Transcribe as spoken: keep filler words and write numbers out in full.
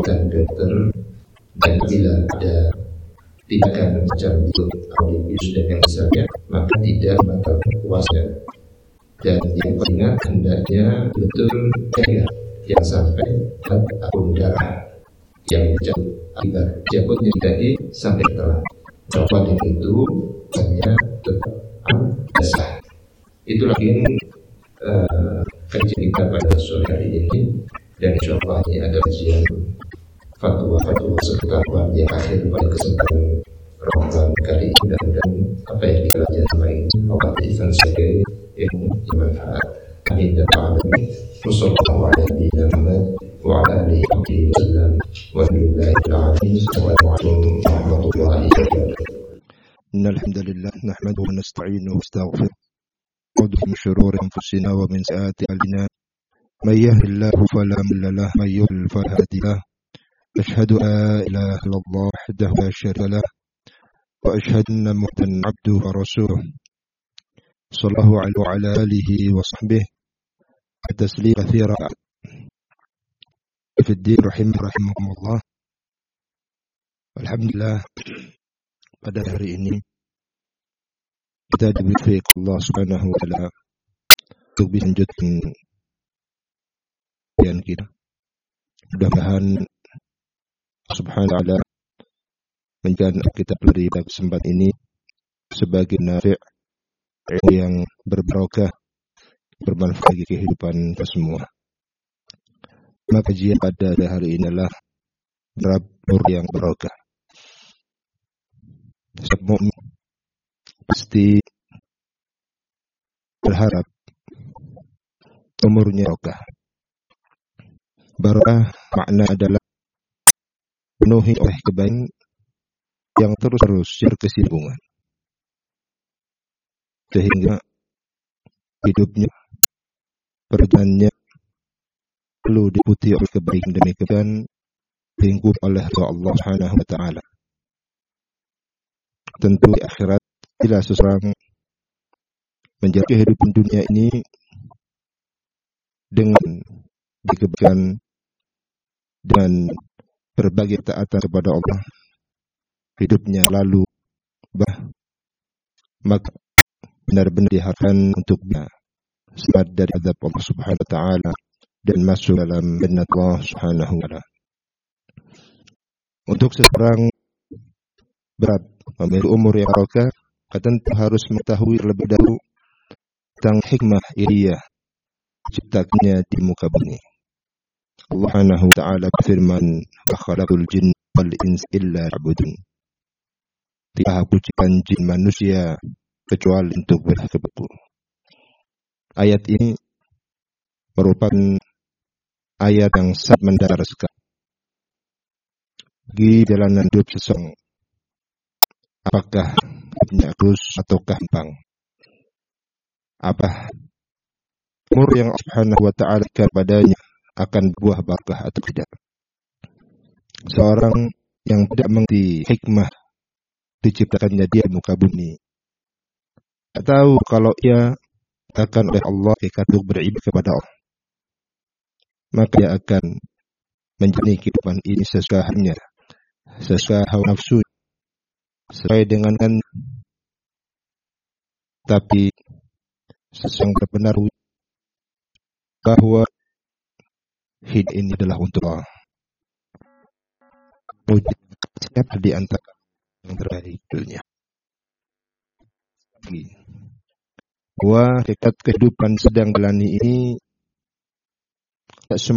dan dokter, dan bila ada tindakan macam itu audius dan yang misalnya, maka tidak membatalkan puasnya. Dan yang ingat hendaknya betul jaga yang sampai akun darah yang jatuh akibat jatuhnya tadi sampai telah coba dengan itu hanya tetap basah. Itulah yang uh, kajian kita pada sore hari ini, dan insyaallah ini ada kajian fatwa-fatwa seputar yang akhir pada kesempatan Ramadan kali ini, dan apa yang kita pelajari selama ini Allah berikan sebagai ilmu yang bermanfaat. Amin ya rabbal alamin. Wassallallahu ala nabiyyina Muhammad wa ala alihi wa sallam. Walhamdulillahil alamin. Wassalamualaikum warahmatullahi wabarakatuh. Innal hamdalillah nahmaduhu wa nasta'inuhu wa nastaghfiruh. A'udzu min shururi anfusina wa min sayyiati a'malina. May yahdihillahu fala mudilla lahu, may yudlil fala hadiya lahu. Asyhadu an la ilaha illallah wahdahu la syarika lahu wa asyhadu anna Muhammadan 'abduhu wa rasuluh. Sallallahu alaihi wa ala alihi wa sahbihi taslima katsira. Fi din rahimakumullah. Alhamdulillah, pada hari ini kita diberi Allah Subhanahu wa taala untuk bisa lanjutkan kajian kita. Mudah-mudahan Subhanahu wa taala menjadikan kita pelajari pada kesempatan ini sebagai nafi', ilmu yang berbarokah, bermanfaat bagi kehidupan kita semua. Maka kajian pada hari ini adalah Rabbur yang barokah. Setiap mukmin pasti berharap umurnya barokah. Barokah makna adalah penuhi oleh kebaikan yang terus-terus berkesinambungan, sehingga hidupnya, perjalanannya perlu diikuti oleh kebaikan demi kebaikan, lingkup oleh Allah Subhanahu wa taala. Tentu di akhirat bila seseorang menjalani kehidupan dunia ini dengan kebaikan, dengan berbagai taatan kepada Allah, hidupnya lalu bah, maka benar-benar diharapkan untuknya selamat dari azab Allah Subhanahu wa taala dan masuk dalam jannah Allah Subhanahu wa taala. Untuk seseorang berat memiliki umur yang barokah, tentu harus mengetahui lebih dahulu tentang hikmah ilahiyah ciptakannya di muka bumi. Allah Subhanahu wa taala berfirman, "Wa khalaqul jinna wal insa illa liya'budun." Tidak aku ciptakan jin manusia kecuali untuk berkebutuhan. Ayat ini merupakan ayat yang sangat mendasar sekali di jalanan hidup seseorang. Apakah hidupnya lurus atau gampang? Apa umur yang Allah Subhanahu wa taala kepadanya akan buah barakah atau tidak? Seorang yang tidak mengerti hikmah diciptakannya dia di muka bumi, tak tahu kalau ia akan oleh Allah kekat untuk beribadah kepada Allah, maka dia akan menjalani kehidupan ini sesuai hanya sesuai hawa nafsu, sesuai dengan kan, tapi sesuai benar bahwa hidup ini adalah untuk Allah. Siapa di antara yang terjadi di dunia? Bahwa dekat kehidupan sedang jalani ini tak semua